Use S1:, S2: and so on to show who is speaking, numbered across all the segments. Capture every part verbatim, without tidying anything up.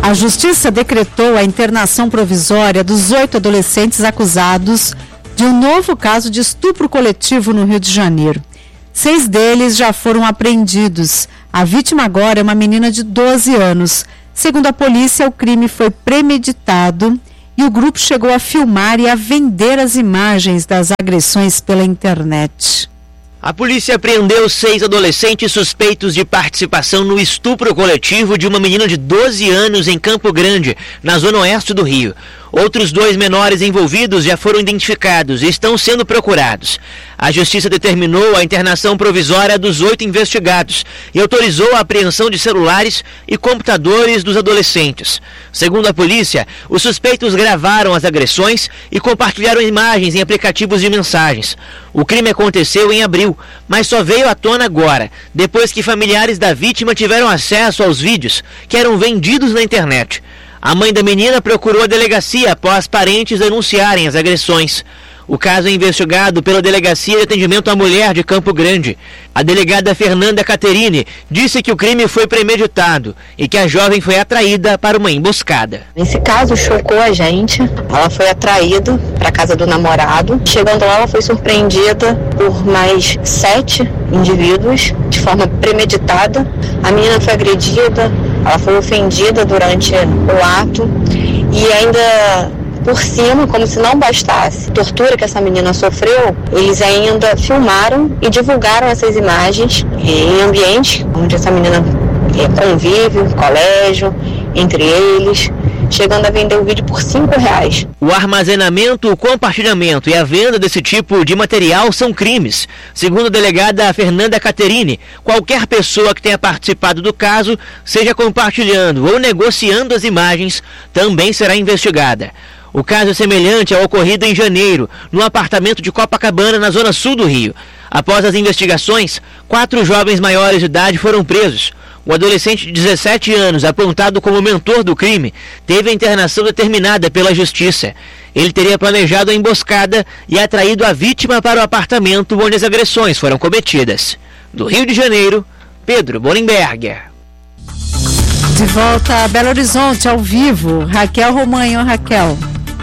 S1: A Justiça decretou a internação provisória dos oito adolescentes acusados de um novo caso de estupro coletivo no Rio de Janeiro. Seis deles já foram apreendidos. A vítima agora é uma menina de doze anos. Segundo a polícia, o crime foi premeditado e o grupo chegou a filmar e a vender as imagens das agressões pela internet.
S2: A polícia apreendeu seis adolescentes suspeitos de participação no estupro coletivo de uma menina de doze anos em Campo Grande, na zona oeste do Rio. Outros dois menores envolvidos já foram identificados e estão sendo procurados. A Justiça determinou a internação provisória dos oito investigados e autorizou a apreensão de celulares e computadores dos adolescentes. Segundo a polícia, os suspeitos gravaram as agressões e compartilharam imagens em aplicativos de mensagens. O crime aconteceu em abril, mas só veio à tona agora, depois que familiares da vítima tiveram acesso aos vídeos que eram vendidos na internet. A mãe da menina procurou a delegacia após parentes denunciarem as agressões. O caso é investigado pela Delegacia de Atendimento à Mulher de Campo Grande. A delegada Fernanda Caterine disse que o crime foi premeditado e que a jovem foi atraída para uma emboscada.
S3: Esse caso chocou a gente. Ela foi atraída para a casa do namorado. Chegando lá, ela foi surpreendida por mais sete indivíduos de forma premeditada. A menina foi agredida, ela foi ofendida durante o ato e ainda... Por cima, como se não bastasse a tortura que essa menina sofreu, eles ainda filmaram e divulgaram essas imagens em ambiente onde essa menina convive, colégio, entre eles, chegando a vender o vídeo por cinco reais.
S2: O armazenamento, o compartilhamento e a venda desse tipo de material são crimes. Segundo a delegada Fernanda Caterine, qualquer pessoa que tenha participado do caso, seja compartilhando ou negociando as imagens, também será investigada. O caso é semelhante ao ocorrido em janeiro, no apartamento de Copacabana, na zona sul do Rio. Após as investigações, quatro jovens maiores de idade foram presos. O adolescente de dezessete anos, apontado como mentor do crime, teve a internação determinada pela Justiça. Ele teria planejado a emboscada e atraído a vítima para o apartamento onde as agressões foram cometidas. Do Rio de Janeiro, Pedro Bolenberger.
S1: De volta a Belo Horizonte, ao vivo, Raquel Romanho. Raquel.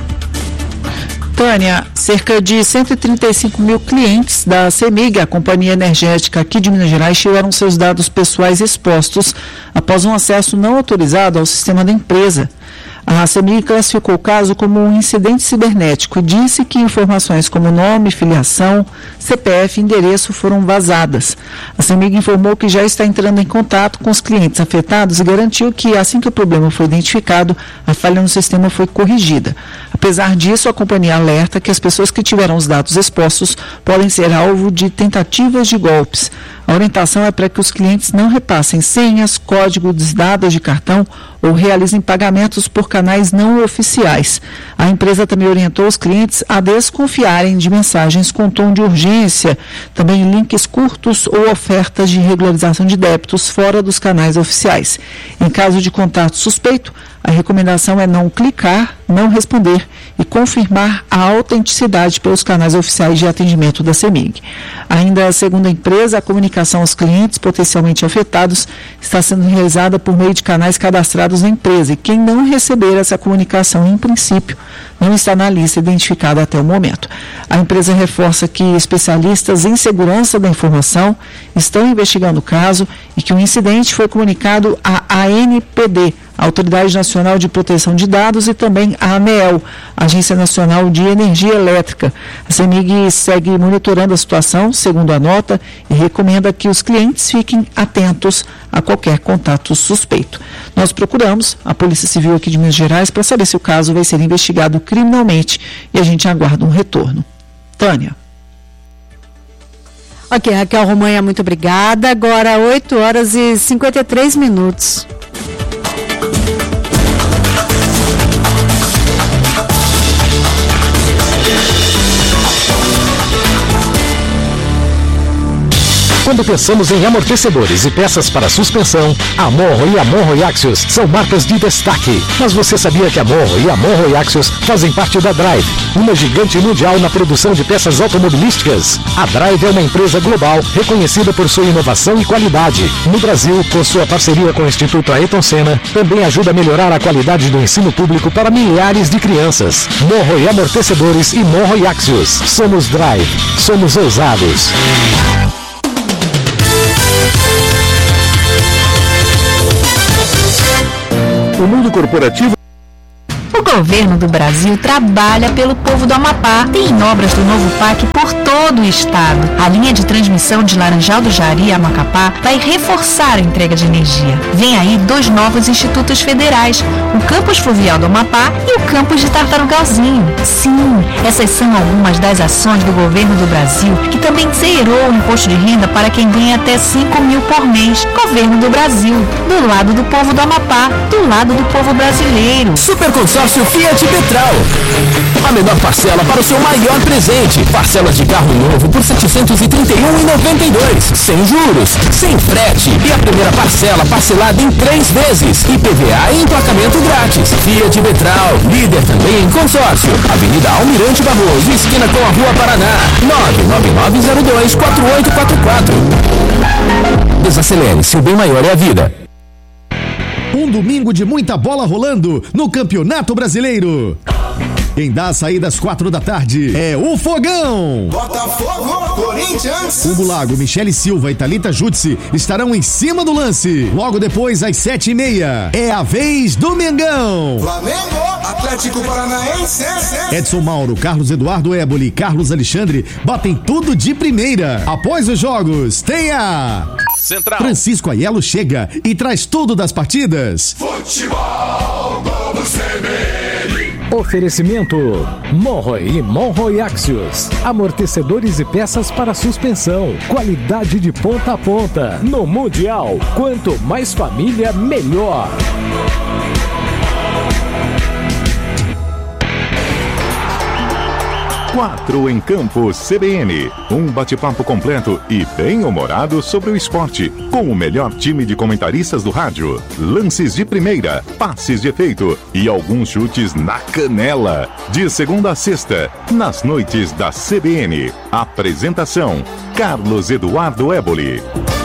S4: Tânia, cerca de cento e trinta e cinco mil clientes da CEMIG, a companhia energética aqui de Minas Gerais, tiveram seus dados pessoais expostos após um acesso não autorizado ao sistema da empresa. A CEMIG classificou o caso como um incidente cibernético e disse que informações como nome, filiação, C P F e endereço foram vazadas. A CEMIG informou que já está entrando em contato com os clientes afetados e garantiu que, assim que o problema foi identificado, a falha no sistema foi corrigida. Apesar disso, a companhia alerta que as pessoas que tiveram os dados expostos podem ser alvo de tentativas de golpes. A orientação é para que os clientes não repassem senhas, códigos, dados de cartão ou realizem pagamentos por canais não oficiais. A empresa também orientou os clientes a desconfiarem de mensagens com tom de urgência, também links curtos ou ofertas de regularização de débitos fora dos canais oficiais. Em caso de contato suspeito, a recomendação é não clicar, não responder e confirmar a autenticidade pelos canais oficiais de atendimento da CEMIG. Ainda segundo a empresa, a comunicação aos clientes potencialmente afetados está sendo realizada por meio de canais cadastrados na empresa e quem não receber essa comunicação, em princípio, não está na lista identificada até o momento. A empresa reforça que especialistas em segurança da informação estão investigando o caso e que o incidente foi comunicado à A N P D, a Autoridade Nacional de Proteção de Dados, e também a ANEEL, Agência Nacional de Energia Elétrica. A CEMIG segue monitorando a situação, segundo a nota, e recomenda que os clientes fiquem atentos a qualquer contato suspeito. Nós procuramos a Polícia Civil aqui de Minas Gerais para saber se o caso vai ser investigado criminalmente e a gente aguarda um retorno. Tânia.
S1: Ok, Raquel Romanha, muito obrigada. Agora oito horas e cinquenta e três minutos.
S5: Quando pensamos em amortecedores e peças para suspensão, a Morro e a Morro e Axios são marcas de destaque. Mas você sabia que a Morro e a Morro e Axios fazem parte da Drive, uma gigante mundial na produção de peças automobilísticas? A Drive é uma empresa global reconhecida por sua inovação e qualidade. No Brasil, com sua parceria com o Instituto Ayrton Senna, também ajuda a melhorar a qualidade do ensino público para milhares de crianças. Morro e Amortecedores e Morro e Axios. Somos Drive. Somos ousados.
S6: O mundo corporativo.
S7: O governo do Brasil trabalha pelo povo do Amapá. Tem obras do novo P A C por todo o estado. A linha de transmissão de Laranjal do Jari a Macapá vai reforçar a entrega de energia. Vem aí dois novos institutos federais, o Campus Fluvial do Amapá e o Campus de Tartarugalzinho. Sim, essas são algumas das ações do governo do Brasil, que também zerou o imposto de renda para quem ganha até cinco mil por mês. Governo do Brasil, do lado do povo do Amapá, do lado do povo brasileiro.
S8: Super Consórcio Fiat Petral. A menor parcela para o seu maior presente. Parcelas de carro novo por setecentos e trinta e um reais e noventa e dois centavos. Sem juros, sem frete. E a primeira parcela parcelada em três vezes. I P V A e emplacamento grátis. Fiat Petral, líder também em consórcio. Avenida Almirante Barroso, esquina com a Rua Paraná. nove nove nove zero dois quatro oito quatro quatro. Desacelere, seu bem maior é a vida.
S9: Um domingo de muita bola rolando no Campeonato Brasileiro. Quem dá a saída às quatro da tarde é o Fogão.
S10: Botafogo, Corinthians.
S9: Hugo Lago, Michele Silva e Thalita Jutsi estarão em cima do lance. Logo depois, às sete e meia, é a vez do Mengão.
S10: Flamengo, Atlético Paranaense.
S9: Edson Mauro, Carlos Eduardo Éboli e Carlos Alexandre batem tudo de primeira. Após os jogos, tem a...
S11: Central.
S9: Francisco Aiello chega e traz tudo das partidas.
S10: Futebol Globo C B N.
S5: Oferecimento Morro e Morro e Axios. Amortecedores e peças para suspensão. Qualidade de ponta a ponta. No Mundial, quanto mais família, melhor.
S6: Quatro em Campo C B N. Um bate-papo completo e bem humorado sobre o esporte, com o melhor time de comentaristas do rádio. Lances de primeira, passes de efeito e alguns chutes na canela. De segunda a sexta, nas noites da C B N. Apresentação: Carlos Eduardo Éboli.